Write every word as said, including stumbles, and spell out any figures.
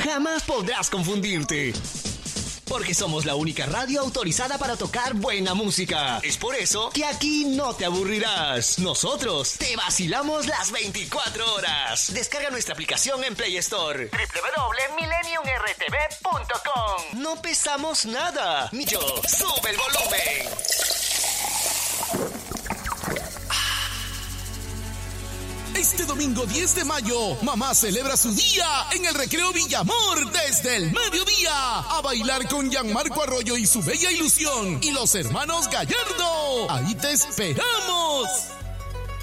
jamás podrás confundirte. Porque somos la única radio autorizada para tocar buena música. Es por eso que aquí no te aburrirás. Nosotros te vacilamos las veinticuatro horas. Descarga nuestra aplicación en Play Store. doble u doble u doble u punto millennium r t v punto com. No pesamos nada. Ni yo. Sube el volumen. Este domingo diez de mayo, mamá celebra su día en el Recreo Villamor desde el mediodía. A bailar con Gianmarco Arroyo y su bella ilusión. Y los hermanos Gallardo. Ahí te esperamos.